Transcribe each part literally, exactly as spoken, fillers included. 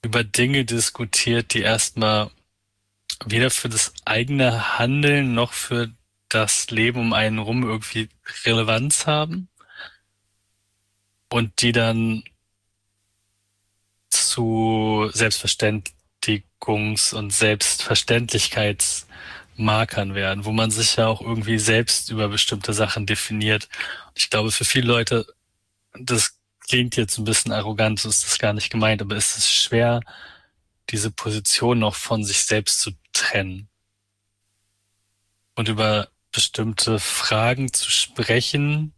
über Dinge diskutiert, die erstmal weder für das eigene Handeln noch für das Leben um einen rum irgendwie Relevanz haben und die dann zu Selbstverständigungs- und Selbstverständlichkeitsmarkern werden, wo man sich ja auch irgendwie selbst über bestimmte Sachen definiert. Und ich glaube, für viele Leute, das klingt jetzt ein bisschen arrogant, so ist das gar nicht gemeint, aber es ist schwer, diese Position noch von sich selbst zu trennen und über bestimmte Fragen zu sprechen,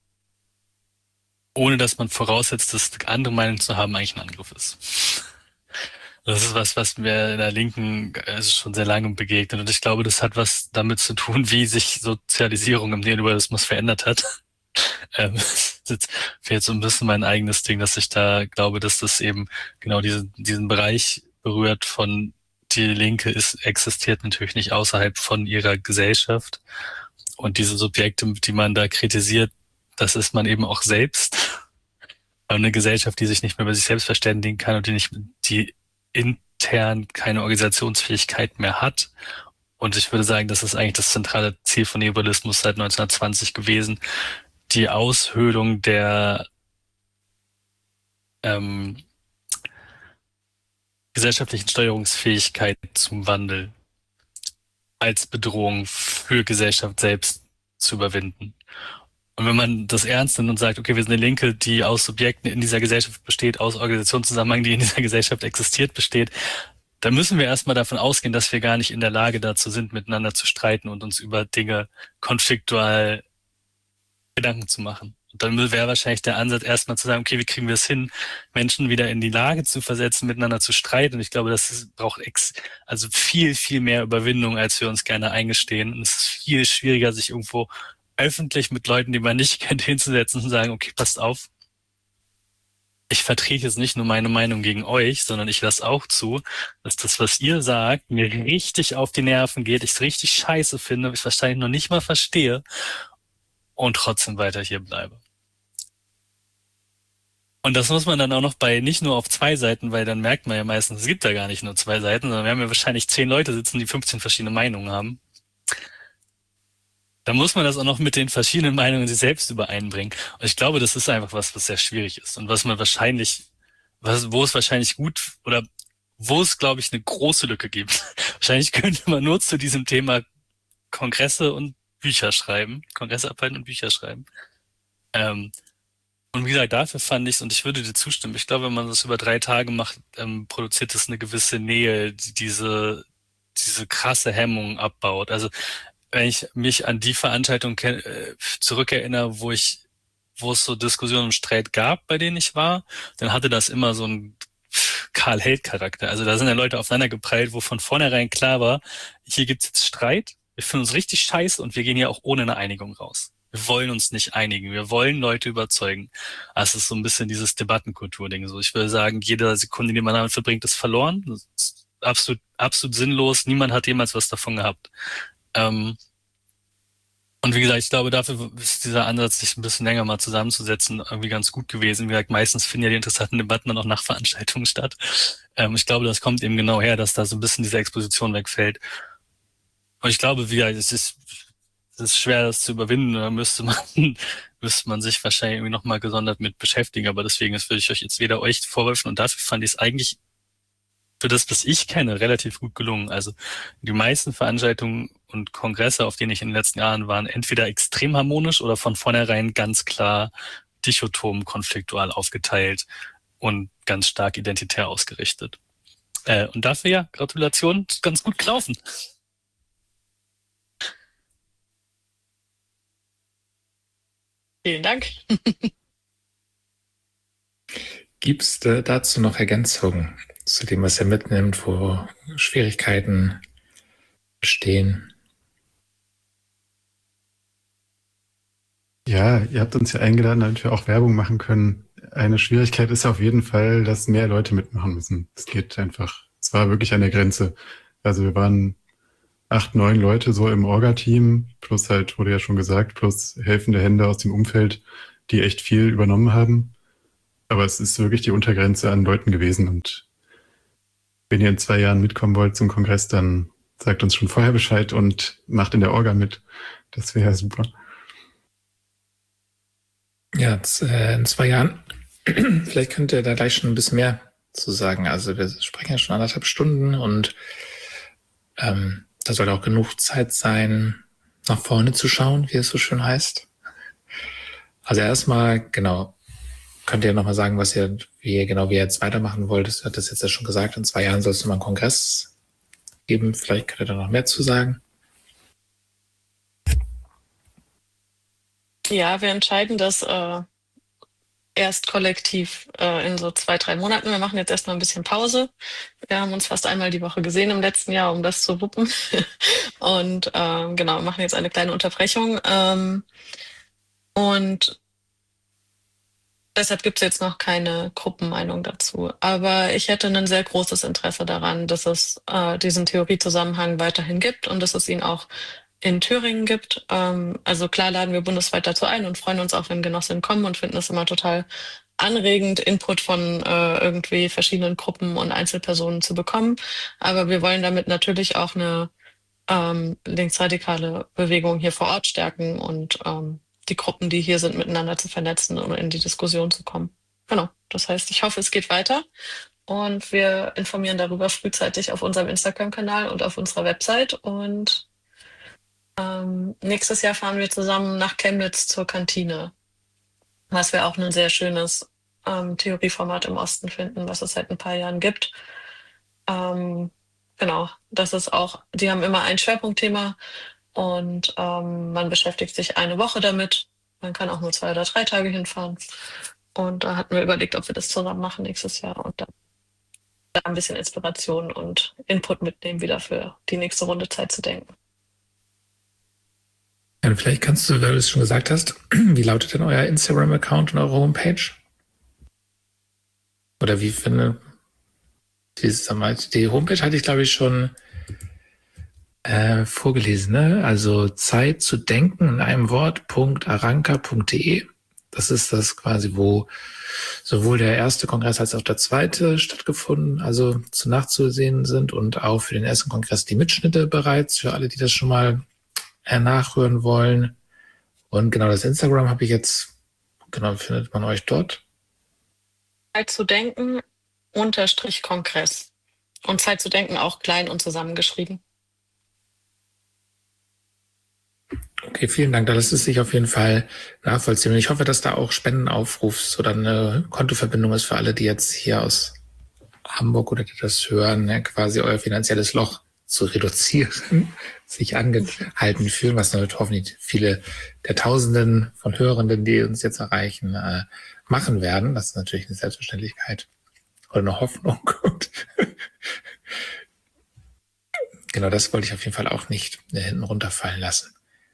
ohne dass man voraussetzt, dass eine andere Meinung zu haben eigentlich ein Angriff ist. Das ist was, was mir in der Linken also schon sehr lange begegnet. Und ich glaube, das hat was damit zu tun, wie sich Sozialisierung im Neoliberalismus verändert hat. Ähm, das ist jetzt so ein bisschen mein eigenes Ding, dass ich da glaube, dass das eben genau diese, diesen Bereich berührt von die Linke ist, existiert natürlich nicht außerhalb von ihrer Gesellschaft. Und diese Subjekte, die man da kritisiert, das ist man eben auch selbst. Eine Gesellschaft, die sich nicht mehr über sich selbst verständigen kann und die nicht, die intern keine Organisationsfähigkeit mehr hat. Und ich würde sagen, das ist eigentlich das zentrale Ziel von Neoliberalismus seit neunzehnhundertzwanzig gewesen, die Aushöhlung der ähm, gesellschaftlichen Steuerungsfähigkeit zum Wandel als Bedrohung für Gesellschaft selbst zu überwinden. Und wenn man das ernst nimmt und sagt, okay, wir sind eine Linke, die aus Subjekten in dieser Gesellschaft besteht, aus Organisationszusammenhang, die in dieser Gesellschaft existiert, besteht, dann müssen wir erstmal davon ausgehen, dass wir gar nicht in der Lage dazu sind, miteinander zu streiten und uns über Dinge konfliktual Gedanken zu machen. Und dann wäre wahrscheinlich der Ansatz erstmal zu sagen, okay, wie kriegen wir es hin, Menschen wieder in die Lage zu versetzen, miteinander zu streiten. Und ich glaube, das ist, braucht ex, also viel, viel mehr Überwindung, als wir uns gerne eingestehen. Und es ist viel schwieriger, sich irgendwo öffentlich mit Leuten, die man nicht kennt, hinzusetzen und sagen, okay, passt auf. Ich vertrete jetzt nicht nur meine Meinung gegen euch, sondern ich lasse auch zu, dass das, was ihr sagt, mir richtig auf die Nerven geht, ich es richtig scheiße finde, ich wahrscheinlich noch nicht mal verstehe und trotzdem weiter hier bleibe. Und das muss man dann auch noch bei, nicht nur auf zwei Seiten, weil dann merkt man ja meistens, es gibt da gar nicht nur zwei Seiten, sondern wir haben ja wahrscheinlich zehn Leute sitzen, die fünfzehn verschiedene Meinungen haben. Da muss man das auch noch mit den verschiedenen Meinungen sich selbst übereinbringen. Und ich glaube, das ist einfach was, was sehr schwierig ist und was man wahrscheinlich, was, wo es wahrscheinlich gut oder wo es, glaube ich, eine große Lücke gibt. Wahrscheinlich könnte man nur zu diesem Thema Kongresse und Bücher schreiben, Kongresse abhalten und Bücher schreiben. Ähm, und wie gesagt, dafür fand ich es, und ich würde dir zustimmen, ich glaube, wenn man das über drei Tage macht, ähm, produziert es eine gewisse Nähe, die diese, diese krasse Hemmung abbaut. Also wenn ich mich an die Veranstaltung äh, zurückerinnere, wo ich, wo es so Diskussionen und Streit gab, bei denen ich war, dann hatte das immer so einen Karl-Held-Charakter. Also da sind ja Leute aufeinander geprellt, wo von vornherein klar war, hier gibt's jetzt Streit, wir finden uns richtig scheiße und wir gehen hier auch ohne eine Einigung raus. Wir wollen uns nicht einigen, wir wollen Leute überzeugen. Das ist so ein bisschen dieses Debattenkultur-Ding. So, ich würde sagen, jede Sekunde, die man damit verbringt, ist verloren. Das ist absolut, absolut sinnlos. Niemand hat jemals was davon gehabt. Ähm, und wie gesagt, ich glaube, dafür ist dieser Ansatz, sich ein bisschen länger mal zusammenzusetzen, irgendwie ganz gut gewesen. Wie gesagt, meistens finden ja die interessanten Debatten dann auch nach Veranstaltungen statt. Ähm, ich glaube, das kommt eben genau her, dass da so ein bisschen diese Exposition wegfällt. Und ich glaube, wie gesagt, es ist, es ist schwer, das zu überwinden. Da müsste man, müsste man sich wahrscheinlich irgendwie nochmal gesondert mit beschäftigen. Aber deswegen, das würde ich euch jetzt weder euch vorwerfen. Und dafür fand ich es eigentlich für das, was ich kenne, relativ gut gelungen. Also die meisten Veranstaltungen und Kongresse, auf denen ich in den letzten Jahren war, entweder extrem harmonisch oder von vornherein ganz klar dichotom, konfliktual aufgeteilt und ganz stark identitär ausgerichtet. Äh, und dafür ja, Gratulation, ganz gut gelaufen. Vielen Dank. Gibt es dazu noch Ergänzungen zu dem, was er mitnimmt, wo Schwierigkeiten bestehen? Ja, ihr habt uns ja eingeladen, damit wir auch Werbung machen können. Eine Schwierigkeit ist auf jeden Fall, dass mehr Leute mitmachen müssen. Es geht einfach, es war wirklich an der Grenze. Also wir waren acht, neun Leute so im Orga-Team, plus halt, wurde ja schon gesagt, plus helfende Hände aus dem Umfeld, die echt viel übernommen haben. Aber es ist wirklich die Untergrenze an Leuten gewesen und wenn ihr in zwei Jahren mitkommen wollt zum Kongress, dann sagt uns schon vorher Bescheid und macht in der Orga mit. Das wäre super. Ja, z- äh, in zwei Jahren. Vielleicht könnt ihr da gleich schon ein bisschen mehr zu sagen. Also wir sprechen ja schon anderthalb Stunden und ähm, da soll auch genug Zeit sein, nach vorne zu schauen, wie es so schön heißt. Also erstmal, genau, könnt ihr nochmal sagen, was ihr, wie ihr genau wie ihr jetzt weitermachen wollt. Das hat das jetzt ja schon gesagt. In zwei Jahren soll es mal einen Kongress geben. Vielleicht könnt ihr da noch mehr zu sagen. Ja, wir entscheiden das äh, erst kollektiv äh, in so zwei, drei Monaten. Wir machen jetzt erstmal ein bisschen Pause. Wir haben uns fast einmal die Woche gesehen im letzten Jahr, um das zu wuppen. Und ähm, genau, machen jetzt eine kleine Unterbrechung. Ähm, und deshalb gibt es jetzt noch keine Gruppenmeinung dazu. Aber ich hätte ein sehr großes Interesse daran, dass es äh, diesen Theoriezusammenhang weiterhin gibt und dass es ihn auch in Thüringen gibt. Ähm, also klar laden wir bundesweit dazu ein und freuen uns auch, wenn Genossinnen kommen und finden es immer total anregend, Input von äh, irgendwie verschiedenen Gruppen und Einzelpersonen zu bekommen. Aber wir wollen damit natürlich auch eine ähm, linksradikale Bewegung hier vor Ort stärken und ähm, die Gruppen, die hier sind, miteinander zu vernetzen und in die Diskussion zu kommen. Genau. Das heißt, ich hoffe, es geht weiter und wir informieren darüber frühzeitig auf unserem Instagram-Kanal und auf unserer Website. Und ähm, nächstes Jahr fahren wir zusammen nach Chemnitz zur Kantine, was wir auch ein sehr schönes ähm, Theorieformat im Osten finden, was es seit ein paar Jahren gibt. Ähm, genau, das ist auch, die haben immer ein Schwerpunktthema und ähm, man beschäftigt sich eine Woche damit. Man kann auch nur zwei oder drei Tage hinfahren. Und da hatten wir überlegt, ob wir das zusammen machen nächstes Jahr und dann da ein bisschen Inspiration und Input mitnehmen, wieder für die nächste Runde Zeit zu denken. Ja, und vielleicht kannst du, weil du es schon gesagt hast, wie lautet denn euer Instagram-Account und eure Homepage? Oder wie finde die, sag mal, die Homepage hatte ich, glaube ich, schon äh, vorgelesen, ne? Also Zeit zu denken in einem Wort, .aranka punkt de. Das ist das quasi, wo sowohl der erste Kongress als auch der zweite stattgefunden, also zu nachzusehen sind und auch für den ersten Kongress die Mitschnitte bereits, für alle, die das schon mal äh, nachhören wollen. Und genau das Instagram habe ich jetzt, genau, findet man euch dort. Zeit zu denken, Unterstrich Kongress. Und Zeit zu denken auch klein und zusammengeschrieben. Okay, vielen Dank. Da lässt es sich auf jeden Fall nachvollziehen. Und ich hoffe, dass da auch Spendenaufrufs oder eine Kontoverbindung ist für alle, die jetzt hier aus Hamburg oder die das hören, ne, quasi euer finanzielles Loch zu reduzieren, sich angehalten fühlen, was natürlich hoffentlich viele der Tausenden von Hörenden, die uns jetzt erreichen, äh, machen werden. Das ist natürlich eine Selbstverständlichkeit oder eine Hoffnung. Und genau, das wollte ich auf jeden Fall auch nicht äh, hinten runterfallen lassen.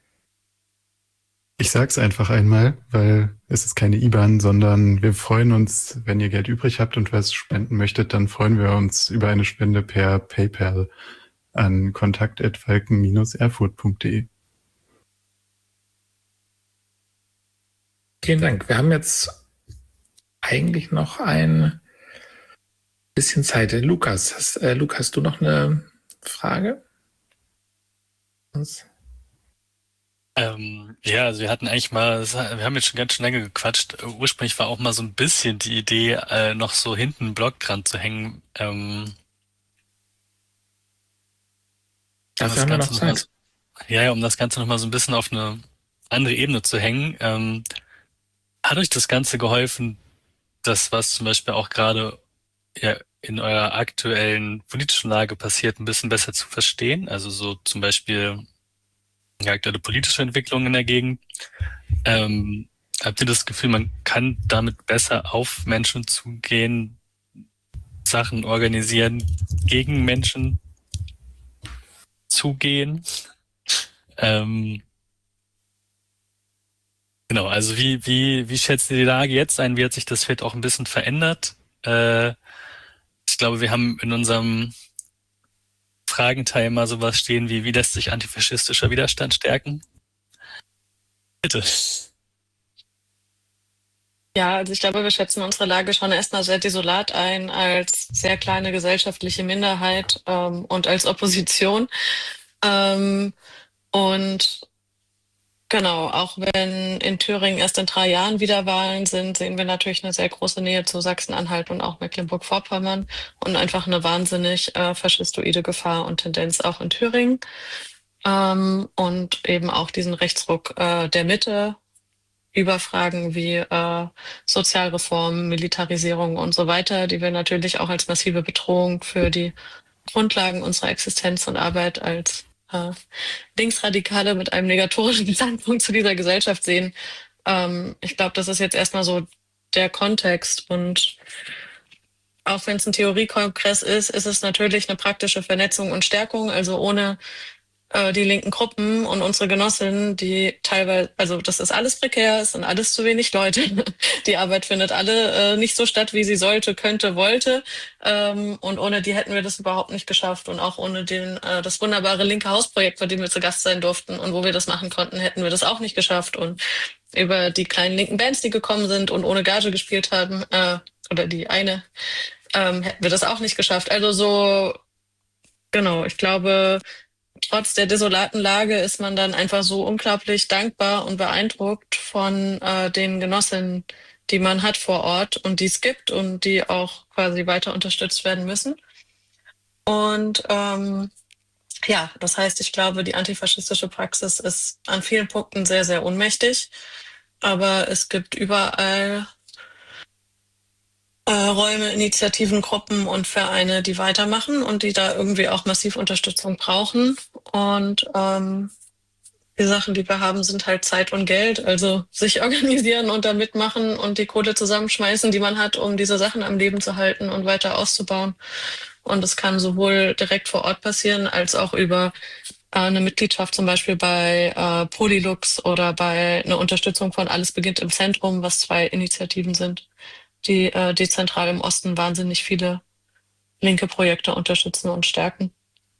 Ich sag's einfach einmal, weil es ist keine I B A N, sondern wir freuen uns, wenn ihr Geld übrig habt und was spenden möchtet, dann freuen wir uns über eine Spende per PayPal an kontakt at falken Bindestrich erfurt punkt de. Vielen Dank. Wir haben jetzt eigentlich noch ein bisschen Zeit. Lukas, hast, äh, Lukas, hast du noch eine Frage? Sonst? Ähm, ja, also wir hatten eigentlich mal, wir haben jetzt schon ganz schön lange gequatscht. Ursprünglich war auch mal so ein bisschen die Idee, äh, noch so hinten einen Blog dran zu hängen. Ähm, Dafür haben wir noch Zeit. Ja, ja, um das Ganze nochmal so ein bisschen auf eine andere Ebene zu hängen. Ähm, hat euch das Ganze geholfen, das, was zum Beispiel auch gerade ja, in eurer aktuellen politischen Lage passiert, ein bisschen besser zu verstehen? Also so zum Beispiel ja, aktuelle politische Entwicklung in der Gegend. Ähm, habt ihr das Gefühl, man kann damit besser auf Menschen zugehen, Sachen organisieren, gegen Menschen zugehen? Ähm, genau, also wie, wie, wie schätzt ihr die Lage jetzt ein? Wie hat sich das Feld auch ein bisschen verändert? Äh, ich glaube, wir haben in unserem Fragenteil mal sowas stehen wie, wie lässt sich antifaschistischer Widerstand stärken? Bitte. Ja, also ich glaube, wir schätzen unsere Lage schon erstmal sehr desolat ein, als sehr kleine gesellschaftliche Minderheit ähm, und als Opposition. Ähm, und genau, auch wenn in Thüringen erst in drei Jahren wieder Wahlen sind, sehen wir natürlich eine sehr große Nähe zu Sachsen-Anhalt und auch Mecklenburg-Vorpommern und einfach eine wahnsinnig äh, faschistoide Gefahr und Tendenz auch in Thüringen. Ähm, und eben auch diesen Rechtsruck äh, der Mitte über Fragen wie äh, Sozialreform, Militarisierung und so weiter, die wir natürlich auch als massive Bedrohung für die Grundlagen unserer Existenz und Arbeit als äh, Linksradikale mit einem negatorischen Standpunkt zu dieser Gesellschaft sehen. Ähm, ich glaube, das ist jetzt erstmal so der Kontext. Und auch wenn es ein Theoriekongress ist, ist es natürlich eine praktische Vernetzung und Stärkung. Also ohne äh, die linken Gruppen und unsere Genossinnen, die teilweise, also das ist alles prekär, es sind alles zu wenig Leute. Die Arbeit findet alle äh, nicht so statt, wie sie sollte, könnte, wollte. Ähm, und ohne die hätten wir das überhaupt nicht geschafft. Und auch ohne den, äh, das wunderbare linke Hausprojekt, bei dem wir zu Gast sein durften und wo wir das machen konnten, hätten wir das auch nicht geschafft. Und über die kleinen linken Bands, die gekommen sind und ohne Gage gespielt haben, äh, oder die eine, ähm, hätten wir das auch nicht geschafft. Also so, genau, ich glaube, trotz der desolaten Lage ist man dann einfach so unglaublich dankbar und beeindruckt von äh, den Genossinnen, die man hat vor Ort und die es gibt und die auch quasi weiter unterstützt werden müssen. Und ähm, ja, das heißt, ich glaube, die antifaschistische Praxis ist an vielen Punkten sehr, sehr ohnmächtig. Aber es gibt überall äh, Räume, Initiativen, Gruppen und Vereine, die weitermachen und die da irgendwie auch massiv Unterstützung brauchen. Und ähm, die Sachen, die wir haben, sind halt Zeit und Geld. Also sich organisieren und da mitmachen und die Kohle zusammenschmeißen, die man hat, um diese Sachen am Leben zu halten und weiter auszubauen. Und es kann sowohl direkt vor Ort passieren, als auch über äh, eine Mitgliedschaft zum Beispiel bei äh, Polylux oder bei einer Unterstützung von Alles beginnt im Zentrum, was zwei Initiativen sind, die äh, dezentral im Osten wahnsinnig viele linke Projekte unterstützen und stärken.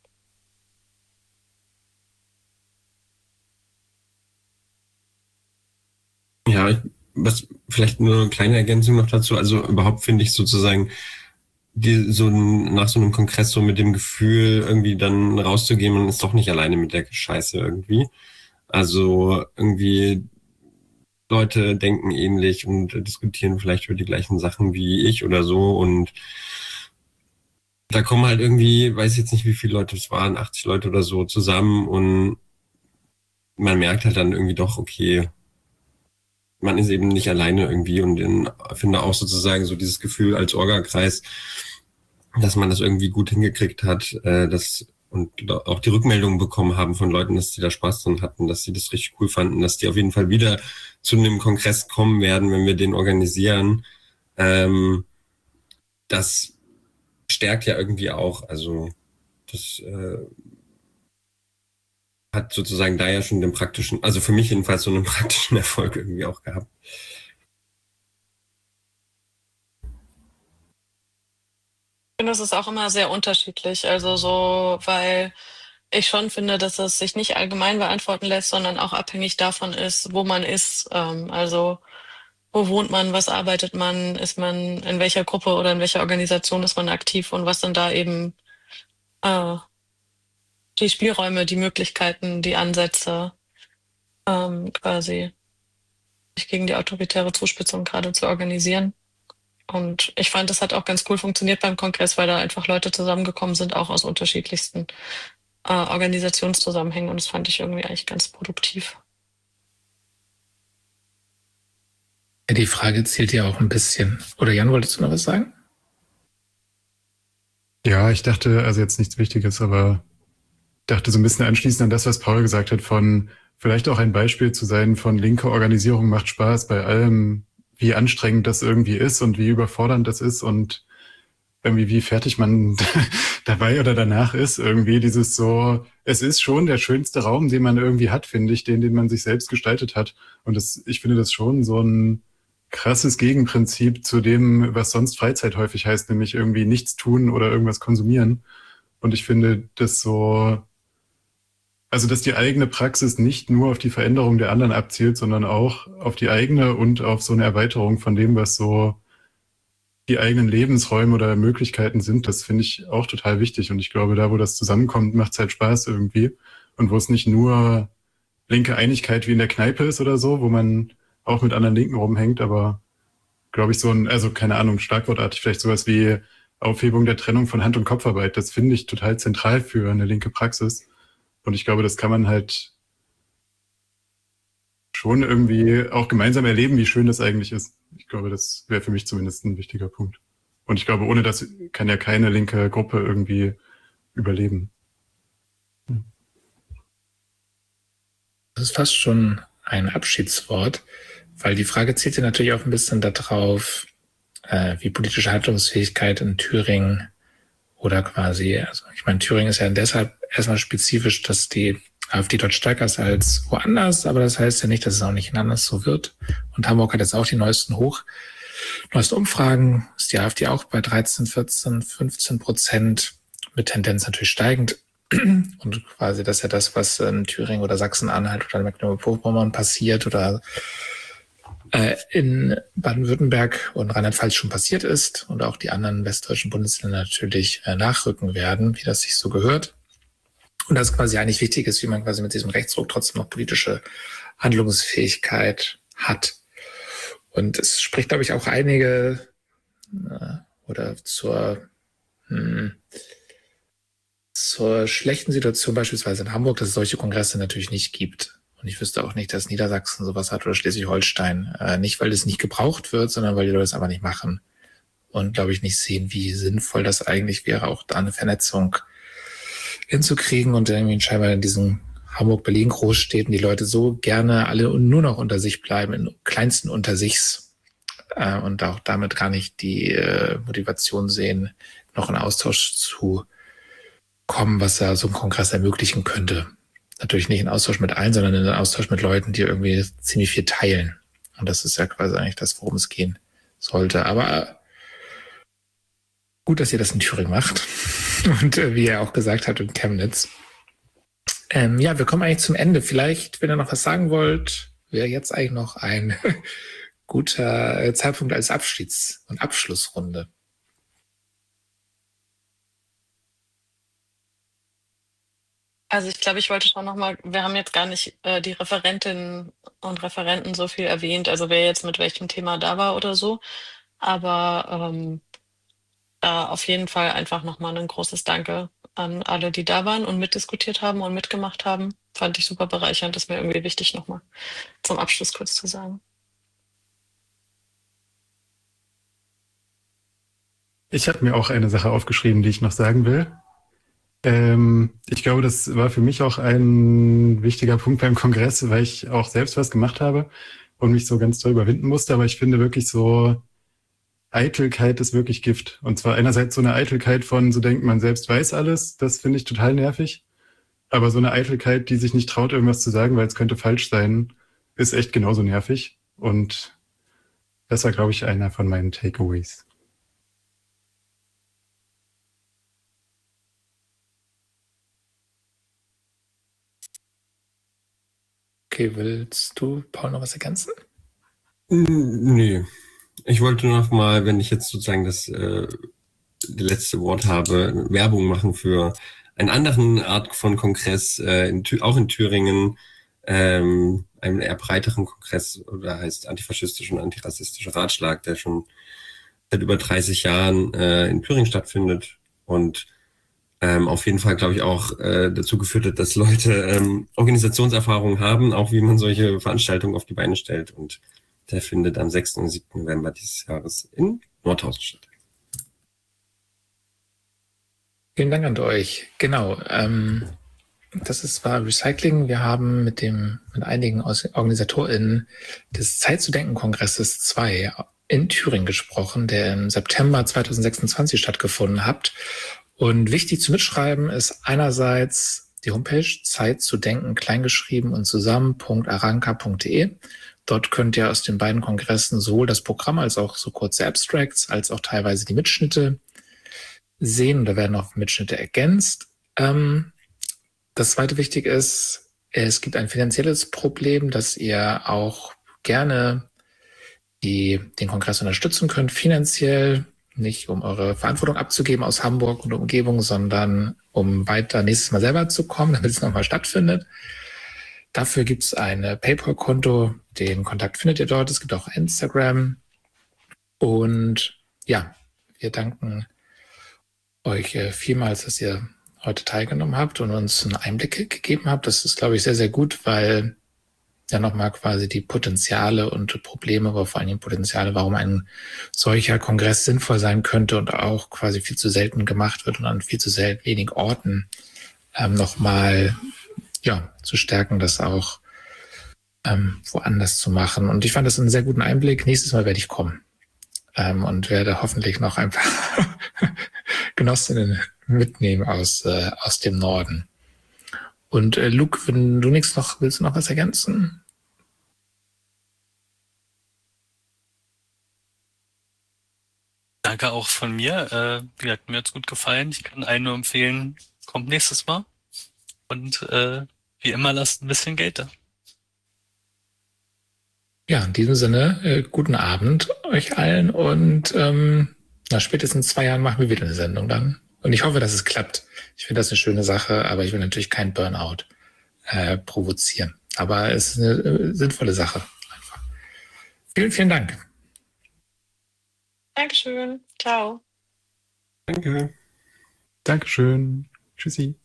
Ja, ich, was vielleicht nur eine kleine Ergänzung noch dazu. Also überhaupt finde ich sozusagen, die, so ein, nach so einem Kongress so mit dem Gefühl, irgendwie dann rauszugehen, man ist doch nicht alleine mit der Scheiße irgendwie. Also irgendwie Leute denken ähnlich und diskutieren vielleicht über die gleichen Sachen wie ich oder so. Und da kommen halt irgendwie, weiß jetzt nicht, wie viele Leute es waren, achtzig Leute oder so zusammen und man merkt halt dann irgendwie doch, okay, man ist eben nicht alleine irgendwie und ich finde auch sozusagen so dieses Gefühl als Orga-Kreis, dass man das irgendwie gut hingekriegt hat, äh, dass und auch die Rückmeldungen bekommen haben von Leuten, dass die da Spaß dran hatten, dass sie das richtig cool fanden, dass die auf jeden Fall wieder zu einem Kongress kommen werden, wenn wir den organisieren. Ähm, das stärkt ja irgendwie auch, also das äh, hat sozusagen da ja schon den praktischen, also für mich jedenfalls so einen praktischen Erfolg irgendwie auch gehabt. Ich finde, das ist auch immer sehr unterschiedlich. Also so, weil ich schon finde, dass es sich nicht allgemein beantworten lässt, sondern auch abhängig davon ist, wo man ist. Ähm, also wo wohnt man, was arbeitet man, ist man in welcher Gruppe oder in welcher Organisation ist man aktiv und was sind da eben äh, die Spielräume, die Möglichkeiten, die Ansätze, ähm, quasi sich gegen die autoritäre Zuspitzung gerade zu organisieren. Und ich fand, das hat auch ganz cool funktioniert beim Kongress, weil da einfach Leute zusammengekommen sind, auch aus unterschiedlichsten äh, Organisationszusammenhängen. Und das fand ich irgendwie eigentlich ganz produktiv. Ja, die Frage zielt ja auch ein bisschen. Oder Jan, wolltest du noch was sagen? Ja, ich dachte, also jetzt nichts Wichtiges, aber dachte so ein bisschen anschließend an das, was Paul gesagt hat, von vielleicht auch ein Beispiel zu sein von linker Organisierung macht Spaß bei allem, wie anstrengend das irgendwie ist und wie überfordernd das ist und irgendwie wie fertig man dabei oder danach ist. Irgendwie dieses so, es ist schon der schönste Raum, den man irgendwie hat, finde ich, den, den man sich selbst gestaltet hat. Und das, ich finde das schon so ein krasses Gegenprinzip zu dem, was sonst Freizeit häufig heißt, nämlich irgendwie nichts tun oder irgendwas konsumieren. Und ich finde das so also dass die eigene Praxis nicht nur auf die Veränderung der anderen abzielt, sondern auch auf die eigene und auf so eine Erweiterung von dem, was so die eigenen Lebensräume oder Möglichkeiten sind. Das finde ich auch total wichtig. Und ich glaube, da, wo das zusammenkommt, macht es halt Spaß irgendwie. Und wo es nicht nur linke Einigkeit wie in der Kneipe ist oder so, wo man auch mit anderen Linken rumhängt, aber glaube ich so ein, also keine Ahnung, schlagwortartig vielleicht sowas wie Aufhebung der Trennung von Hand- und Kopfarbeit. Das finde ich total zentral für eine linke Praxis. Und ich glaube, das kann man halt schon irgendwie auch gemeinsam erleben, wie schön das eigentlich ist. Ich glaube, das wäre für mich zumindest ein wichtiger Punkt. Und ich glaube, ohne das kann ja keine linke Gruppe irgendwie überleben. Das ist fast schon ein Abschiedswort, weil die Frage zielt ja natürlich auch ein bisschen darauf, äh, wie politische Handlungsfähigkeit in Thüringen oder quasi, also ich meine, Thüringen ist ja deshalb erstmal spezifisch, dass die AfD dort stärker ist als woanders, aber das heißt ja nicht, dass es auch nicht anders so wird. Und Hamburg hat jetzt auch die neuesten Hoch, neuesten Umfragen, ist die AfD auch bei dreizehn, vierzehn, fünfzehn Prozent, mit Tendenz natürlich steigend. Und quasi das ist ja das, was in Thüringen oder Sachsen-Anhalt oder Mecklenburg-Vorpommern passiert oder äh, in Baden-Württemberg und Rheinland-Pfalz schon passiert ist und auch die anderen westdeutschen Bundesländer natürlich äh, nachrücken werden, wie das sich so gehört. Und das quasi eigentlich wichtig ist, wie man quasi mit diesem Rechtsruck trotzdem noch politische Handlungsfähigkeit hat. Und es spricht, glaube ich, auch einige äh, oder zur hm, zur schlechten Situation beispielsweise in Hamburg, dass es solche Kongresse natürlich nicht gibt. Und ich wüsste auch nicht, dass Niedersachsen sowas hat oder Schleswig-Holstein. Äh, nicht, weil es nicht gebraucht wird, sondern weil die Leute es einfach nicht machen. Und, glaube ich, nicht sehen, wie sinnvoll das eigentlich wäre, auch da eine Vernetzung hinzukriegen und irgendwie scheinbar in diesen Hamburg-Berlin-Großstädten die Leute so gerne alle nur noch unter sich bleiben, in kleinsten Untersichs äh, und auch damit gar nicht die äh, Motivation sehen, noch in Austausch zu kommen, was ja so ein Kongress ermöglichen könnte. Natürlich nicht in Austausch mit allen, sondern in Austausch mit Leuten, die irgendwie ziemlich viel teilen. Und das ist ja quasi eigentlich das, worum es gehen sollte. Aber gut, dass ihr das in Thüringen macht. Und äh, wie er auch gesagt hat, in Chemnitz. Ähm, ja, wir kommen eigentlich zum Ende. Vielleicht, wenn ihr noch was sagen wollt, wäre jetzt eigentlich noch ein guter Zeitpunkt als Abschieds- und Abschlussrunde. Also ich glaube, ich wollte schon nochmal, wir haben jetzt gar nicht äh, die Referentinnen und Referenten so viel erwähnt, also wer jetzt mit welchem Thema da war oder so. Aber ähm, da auf jeden Fall einfach nochmal ein großes Danke an alle, die da waren und mitdiskutiert haben und mitgemacht haben. Fand ich super bereichernd, ist mir irgendwie wichtig nochmal zum Abschluss kurz zu sagen. Ich habe mir auch eine Sache aufgeschrieben, die ich noch sagen will. Ähm, ich glaube, das war für mich auch ein wichtiger Punkt beim Kongress, weil ich auch selbst was gemacht habe und mich so ganz doll überwinden musste. Aber ich finde wirklich so, Eitelkeit ist wirklich Gift. Und zwar einerseits so eine Eitelkeit von so denkt, man selbst weiß alles. Das finde ich total nervig. Aber so eine Eitelkeit, die sich nicht traut, irgendwas zu sagen, weil es könnte falsch sein, ist echt genauso nervig. Und das war, glaube ich, einer von meinen Takeaways. Okay, willst du, Paul, noch was ergänzen? Nee. Ich wollte noch mal, wenn ich jetzt sozusagen das, äh, das letzte Wort habe, Werbung machen für einen anderen Art von Kongress, äh, in, auch in Thüringen, ähm, einen eher breiteren Kongress, oder heißt Antifaschistischer und Antirassistischer Ratschlag, der schon seit über dreißig Jahren äh, in Thüringen stattfindet und ähm, auf jeden Fall, glaube ich, auch äh, dazu geführt hat, dass Leute ähm, Organisationserfahrung haben, auch wie man solche Veranstaltungen auf die Beine stellt. Und der findet am sechsten und siebten November dieses Jahres in Nordhausen statt. Vielen Dank an euch. Genau. Ähm, das ist war Recycling. Wir haben mit dem mit einigen OrganisatorInnen des Zeit zu denken Kongresses zwei in Thüringen gesprochen, der im September zweitausendsechsundzwanzig stattgefunden hat. Und wichtig zu mitschreiben ist einerseits die Homepage Zeit zu denken, kleingeschrieben und zusammen Punkt aranka Punkt de. Dort könnt ihr aus den beiden Kongressen sowohl das Programm als auch so kurze Abstracts, als auch teilweise die Mitschnitte sehen. Da werden auch Mitschnitte ergänzt. Ähm, das zweite wichtig ist, es gibt ein finanzielles Problem, dass ihr auch gerne die, den Kongress unterstützen könnt, finanziell, nicht um eure Verantwortung abzugeben aus Hamburg und Umgebung, sondern um weiter nächstes Mal selber zu kommen, damit es nochmal stattfindet. Dafür gibt es ein PayPal-Konto, den Kontakt findet ihr dort. Es gibt auch Instagram. Und ja, wir danken euch vielmals, dass ihr heute teilgenommen habt und uns einen Einblick gegeben habt. Das ist, glaube ich, sehr, sehr gut, weil ja nochmal quasi die Potenziale und Probleme, aber vor allem die Potenziale, warum ein solcher Kongress sinnvoll sein könnte und auch quasi viel zu selten gemacht wird und an viel zu selten wenig Orten ähm, nochmal ja, zu stärken, das auch ähm, woanders zu machen. Und ich fand das einen sehr guten Einblick. Nächstes Mal werde ich kommen ähm, und werde hoffentlich noch ein paar Genossinnen mitnehmen aus, äh, aus dem Norden. Und äh, Luke, wenn du nichts noch, willst du noch was ergänzen? Danke auch von mir. Äh, wie gesagt, mir hat's gut gefallen. Ich kann allen nur empfehlen, kommt nächstes Mal. Und äh, wie immer, lasst ein bisschen Geld da. Ja, in diesem Sinne, äh, guten Abend euch allen und ähm, na, spätestens zwei Jahren machen wir wieder eine Sendung dann. Und ich hoffe, dass es klappt. Ich finde das eine schöne Sache, aber ich will natürlich keinen Burnout äh, provozieren. Aber es ist eine äh, sinnvolle Sache. Einfach. Vielen, vielen Dank. Dankeschön. Ciao. Danke. Dankeschön. Tschüssi.